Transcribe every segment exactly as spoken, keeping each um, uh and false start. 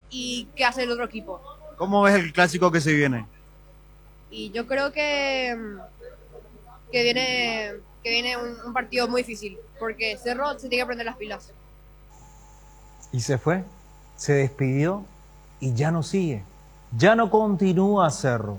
y qué hace el otro equipo. ¿Cómo ves el clásico que se viene? Y yo creo que, que viene, que viene un, un partido muy difícil, porque Cerro se tiene que prender las pilas. Y se fue, se despidió y ya no sigue. Ya no continúa Cerro.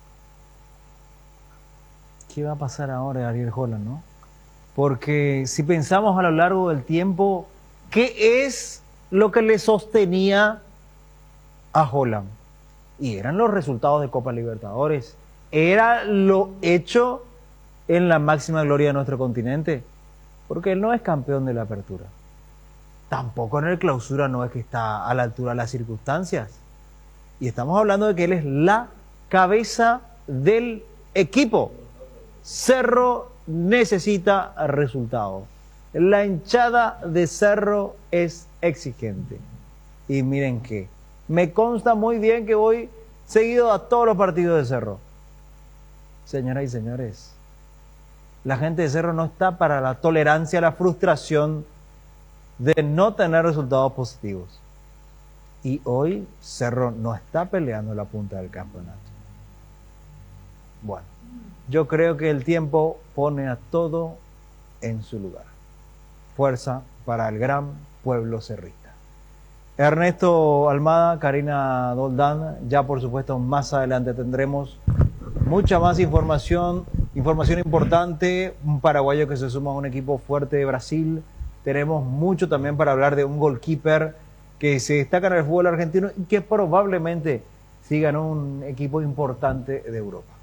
¿Qué va a pasar ahora, Ariel Holland, no? Porque si pensamos a lo largo del tiempo, ¿qué es lo que le sostenía a Holland? Y eran los resultados de Copa Libertadores. Era lo hecho en la máxima gloria de nuestro continente. Porque él no es campeón de la Apertura. Tampoco en el Clausura no es que está a la altura de las circunstancias. Y estamos hablando de que él es la cabeza del equipo. Cerro necesita resultados. La hinchada de Cerro es exigente. Y miren que me consta muy bien que voy seguido a todos los partidos de Cerro. Señoras y señores, la gente de Cerro no está para la tolerancia a la frustración de no tener resultados positivos. Y hoy Cerro no está peleando la punta del campeonato. Bueno, yo creo que el tiempo pone a todo en su lugar. Fuerza para el gran pueblo cerrista. Ernesto Almada, Karina Doldán, ya por supuesto más adelante tendremos mucha más información, información importante, un paraguayo que se suma a un equipo fuerte de Brasil. Tenemos mucho también para hablar de un goalkeeper que se destaca en el fútbol argentino y que probablemente siga en un equipo importante de Europa.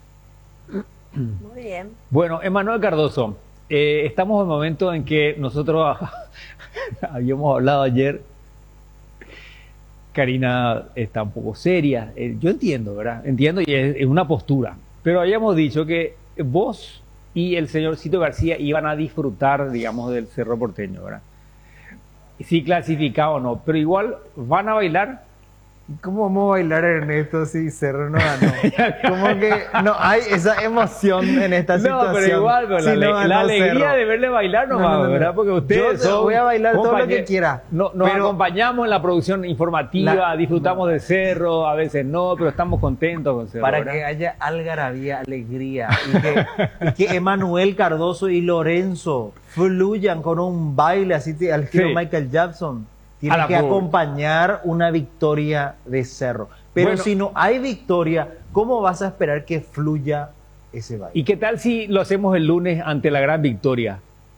Muy bien. Bueno, Emanuel Cardoso, eh, estamos en el momento en que nosotros habíamos hablado ayer. Karina está un poco seria. Eh, yo entiendo, ¿verdad? Entiendo y es, es una postura. Pero habíamos dicho que vos y el señor Cito García iban a disfrutar, digamos, del Cerro Porteño, ¿verdad? Si clasificado o no. Pero igual van a bailar. ¿Cómo vamos a bailar, Ernesto, si Cerro no ganó? Como que no hay esa emoción en esta no, situación. No, pero igual, con si la, no la alegría Cerro. de verle bailar nomás, no, no, no, ¿verdad? Porque ustedes yo son voy a bailar todo lo que quiera. No, nos pero acompañamos en la producción informativa, la, disfrutamos no. de Cerro, a veces no, pero estamos contentos con Cerro. Para ¿verdad? que haya algarabía, alegría, y que, y que Emanuel Cardoso y Lorenzo fluyan con un baile así al estilo sí. Michael Jackson. Tiene que pura. acompañar una victoria de Cerro. Pero bueno, si no hay victoria, ¿cómo vas a esperar que fluya ese baile? ¿Y qué tal si lo hacemos el lunes ante la gran victoria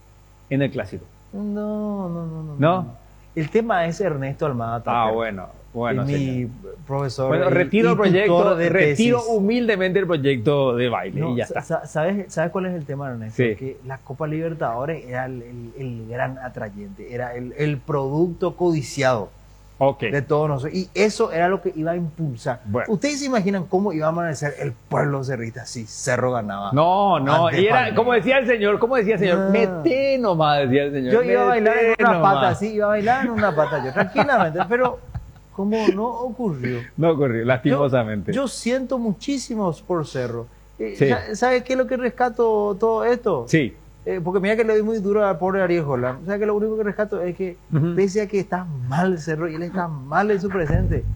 en el Clásico? No, no, no. ¿No? ¿No? El tema es Ernesto Almada Tapper. Ah, bueno. Bueno, es mi profesor. Bueno, retiro el proyecto, de retiro tesis. humildemente el proyecto de baile no, y ya está. ¿sabes, ¿Sabes cuál es el tema, Ernesto? Sí. Que la Copa Libertadores era el, el, el gran atrayente, era el, el producto codiciado okay. de todos nosotros. Y eso era lo que iba a impulsar. Bueno. ¿Ustedes se imaginan cómo iba a amanecer el pueblo cerrista si Cerro ganaba? No, no. Y era, como decía el señor, como decía el señor, no. mete nomás, decía el señor. Yo iba a bailar en una nomás. pata, sí, iba a bailar en una pata yo, tranquilamente, pero... ¿Cómo no ocurrió? No ocurrió, lastimosamente. Yo, yo siento muchísimos por Cerro. Eh, sí. ¿Sabes qué es lo que rescato todo esto? Sí. Eh, porque mira que le doy muy duro al pobre Ariel Holland. ¿Sabes que lo único que rescato es que, uh-huh. pese a que está mal Cerro y él está mal en su presente,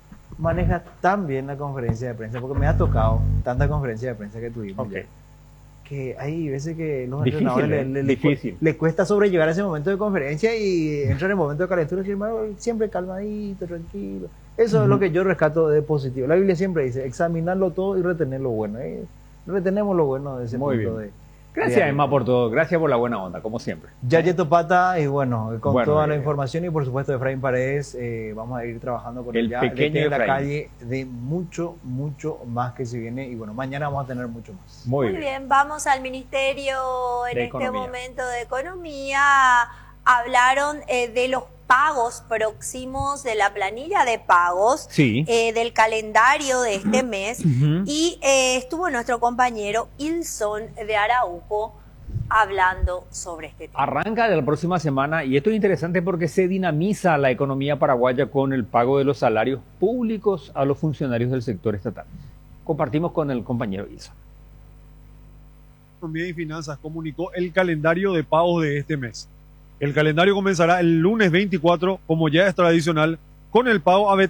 maneja tan bien la conferencia de prensa? Porque me ha tocado tanta conferencia de prensa que tuvimos. Okay. Ya, que hay veces que los difícil, entrenadores eh, le, le, le, le cuesta sobrellevar ese momento de conferencia y entran en el momento de calentura y dicen, siempre calmadito, tranquilo. Eso uh-huh. es lo que yo rescato de positivo. La Biblia siempre dice, examinarlo todo y retener lo bueno. ¿eh? Retenemos lo bueno de ese Muy punto bien. de... Gracias, Emma, por todo. Gracias por la buena onda, como siempre. Yayeto Pata, y bueno, con bueno, toda la eh, información y por supuesto de Efraín Paredes, eh, vamos a ir trabajando con el ella pequeño de la calle de mucho, mucho más que se viene. Y bueno, mañana vamos a tener mucho más. Muy, Muy bien. bien, vamos al Ministerio en de este Economía. momento de Economía. Hablaron eh, de los pagos próximos, de la planilla de pagos, sí. eh, del calendario de este mes, uh-huh. y eh, estuvo nuestro compañero Ilson de Araujo hablando sobre este tema. Arranca de la próxima semana y esto es interesante porque se dinamiza la economía paraguaya con el pago de los salarios públicos a los funcionarios del sector estatal. Compartimos con el compañero Ilson. Economía y Finanzas comunicó el calendario de pagos de este mes. El calendario comenzará el lunes veinticuatro, como ya es tradicional, con el pago a